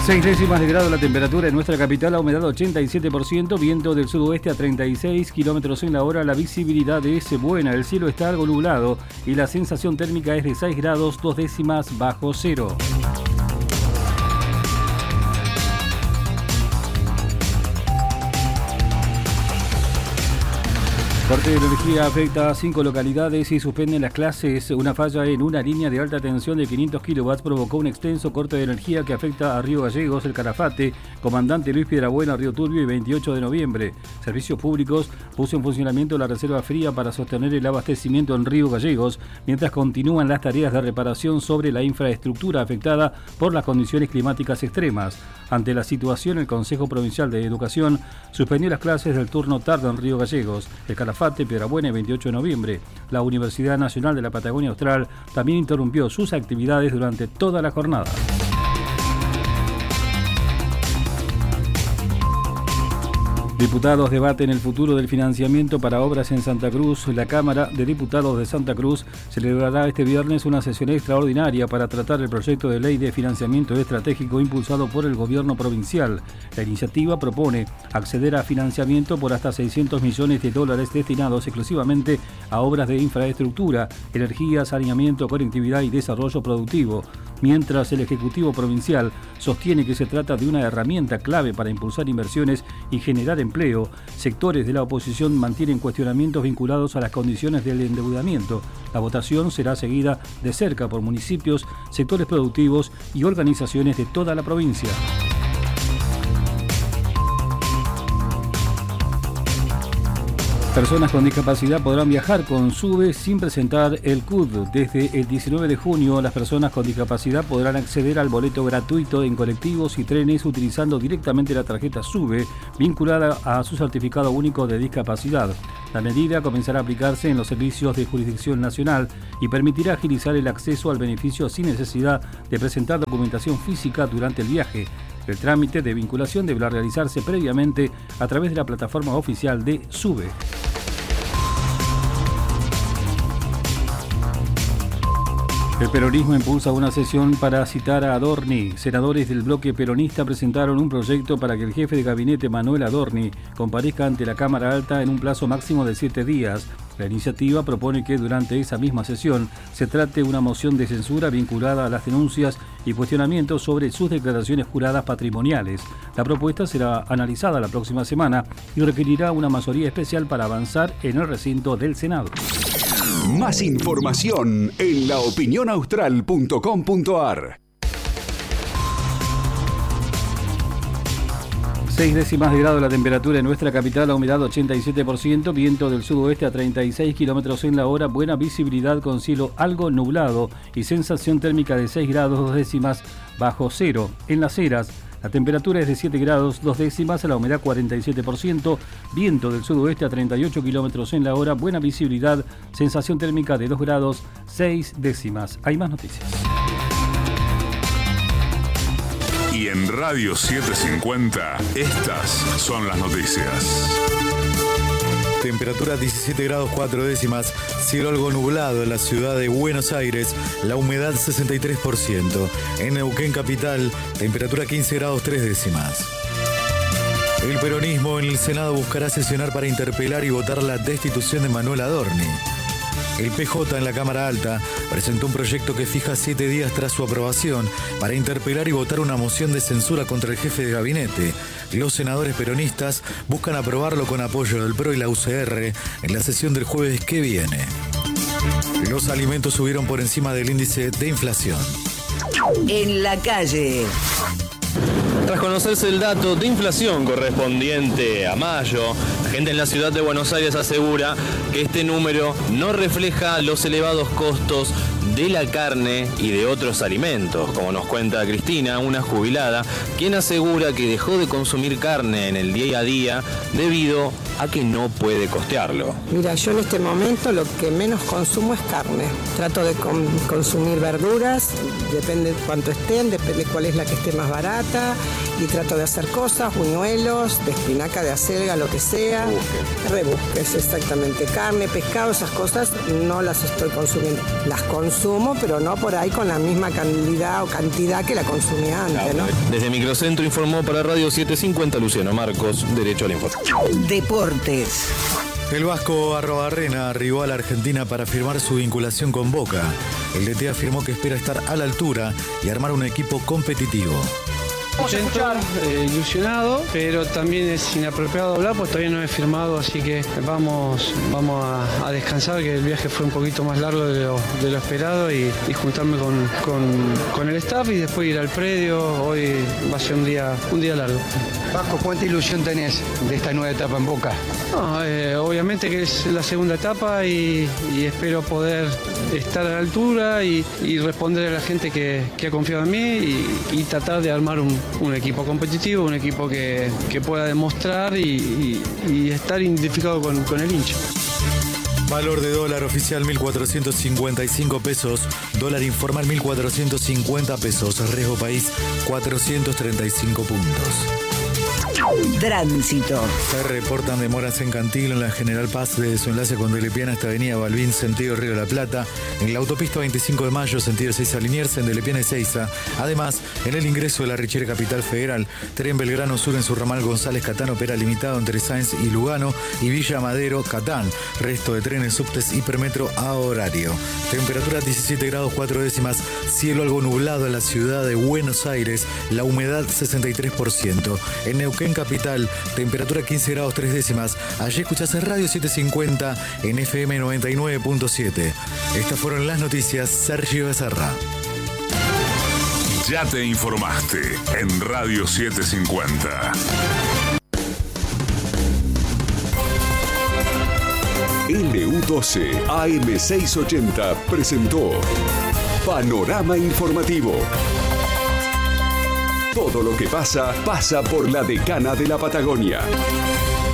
6 décimas de grado la temperatura en nuestra capital, la humedad 87%, viento del sudoeste a 36 kilómetros en la hora, la visibilidad es buena, el cielo está algo nublado y la sensación térmica es de 6 grados 2 décimas bajo cero. Corte de energía afecta a 5 localidades y suspenden las clases. Una falla en una línea de alta tensión de 500 kilowatts provocó un extenso corte de energía que afecta a Río Gallegos, El Calafate, Comandante Luis Piedrabuena, Río Turbio y 28 de noviembre. Servicios Públicos puso en funcionamiento la reserva fría para sostener el abastecimiento en Río Gallegos, mientras continúan las tareas de reparación sobre la infraestructura afectada por las condiciones climáticas extremas. Ante la situación, el Consejo Provincial de Educación suspendió las clases del turno tarde en Río Gallegos, El Calafate, Piedrabuena y 28 de noviembre. La Universidad Nacional de la Patagonia Austral también interrumpió sus actividades durante toda la jornada. Diputados debaten el futuro del financiamiento para obras en Santa Cruz. La Cámara de Diputados de Santa Cruz celebrará este viernes una sesión extraordinaria para tratar el proyecto de ley de financiamiento estratégico impulsado por el gobierno provincial. La iniciativa propone acceder a financiamiento por hasta $600 millones destinados exclusivamente a obras de infraestructura, energía, saneamiento, conectividad y desarrollo productivo. Mientras el Ejecutivo Provincial sostiene que se trata de una herramienta clave para impulsar inversiones y generar empleo, sectores de la oposición mantienen cuestionamientos vinculados a las condiciones del endeudamiento. La votación será seguida de cerca por municipios, sectores productivos y organizaciones de toda la provincia. Personas con discapacidad podrán viajar con SUBE sin presentar el CUD. Desde el 19 de junio, las personas con discapacidad podrán acceder al boleto gratuito en colectivos y trenes utilizando directamente la tarjeta SUBE vinculada a su certificado único de discapacidad. La medida comenzará a aplicarse en los servicios de jurisdicción nacional y permitirá agilizar el acceso al beneficio sin necesidad de presentar documentación física durante el viaje. El trámite de vinculación deberá realizarse previamente a través de la plataforma oficial de SUBE. El peronismo impulsa una sesión para citar a Adorni. Senadores del bloque peronista presentaron un proyecto para que el jefe de gabinete Manuel Adorni comparezca ante la Cámara Alta en un plazo máximo de 7 días. La iniciativa propone que durante esa misma sesión se trate una moción de censura vinculada a las denuncias y cuestionamientos sobre sus declaraciones juradas patrimoniales. La propuesta será analizada la próxima semana y requerirá una mayoría especial para avanzar en el recinto del Senado. Más información en laopinionaustral.com.ar. 6 décimas de grado la temperatura en nuestra capital, la humedad 87%, viento del sudoeste a 36 kilómetros en la hora, buena visibilidad con cielo algo nublado y sensación térmica de 6 grados 2 décimas bajo cero. En Las Heras, la temperatura es de 7 grados 2 décimas, la humedad 47%, viento del sudoeste a 38 kilómetros en la hora, buena visibilidad, sensación térmica de 2 grados 6 décimas. Hay más noticias. Y en Radio 750, estas son las noticias. Temperatura 17 grados 4 décimas, cielo algo nublado en la ciudad de Buenos Aires, la humedad 63%. En Neuquén capital, temperatura 15 grados 3 décimas. El peronismo en el Senado buscará sesionar para interpelar y votar la destitución de Manuel Adorni. El PJ en la Cámara Alta presentó un proyecto que fija 7 días tras su aprobación para interpelar y votar una moción de censura contra el jefe de gabinete. Los senadores peronistas buscan aprobarlo con apoyo del PRO y la UCR en la sesión del jueves que viene. Los alimentos subieron por encima del índice de inflación. En la calle. Tras conocerse el dato de inflación correspondiente a mayo, la gente en la ciudad de Buenos Aires asegura que este número no refleja los elevados costos de la carne y de otros alimentos, como nos cuenta Cristina, una jubilada, quien asegura que dejó de consumir carne en el día a día debido a que no puede costearlo. Mira, yo en este momento lo que menos consumo es carne. Trato de consumir verduras, depende de cuánto estén, depende cuál es la que esté más barata, y trato de hacer cosas, buñuelos, de espinaca, de acelga, lo que sea. rebusques, exactamente. Carne, pescado, esas cosas no las estoy consumiendo. Las consumo, pero no por ahí con la misma calidad o cantidad que la consumía antes, ¿no? Desde Microcentro informó para Radio 750 Luciano Marcos, Derecho al Información. Deportes. El vasco Arrobarrena arribó a la Argentina para firmar su vinculación con Boca. El DT afirmó que espera estar a la altura y armar un equipo competitivo. Ilusionado, pero también es inapropiado hablar, pues todavía no he firmado, así que vamos a descansar, que el viaje fue un poquito más largo de lo esperado y juntarme con el staff y después ir al predio. Hoy va a ser un día largo. Vasco, ¿cuánta ilusión tenés de esta nueva etapa en Boca? No, obviamente que es la segunda etapa y espero poder estar a la altura y responder a la gente que ha confiado en mí y tratar de armar un equipo competitivo, un equipo que pueda demostrar y estar identificado con el hincha. Valor de dólar oficial 1.455 pesos, dólar informal 1.450 pesos, riesgo país 435 puntos. Tránsito. Se reportan demoras en Cantilo, en la General Paz, desde su enlace con Delepiana hasta Avenida Balbín, sentido Río de la Plata, en la autopista 25 de Mayo, sentido Ezeiza Liniers, en Delepiana y Ezeiza. Además, en el ingreso de la Richera Capital Federal, Tren Belgrano Sur en su ramal González Catán opera limitado entre Sáenz y Lugano y Villa Madero Catán. Resto de trenes, subtes, hipermetro a horario. Temperatura 17 grados 4 décimas, cielo algo nublado en la ciudad de Buenos Aires, la humedad 63%. En Neuquén Capital, temperatura 15 grados 3 décimas. Allí escuchás Radio 750 en FM 99.7. Estas fueron las noticias. Sergio Becerra. Ya te informaste en Radio 750. LU12 AM680 presentó Panorama Informativo. Todo lo que pasa, pasa por la Decana de la Patagonia.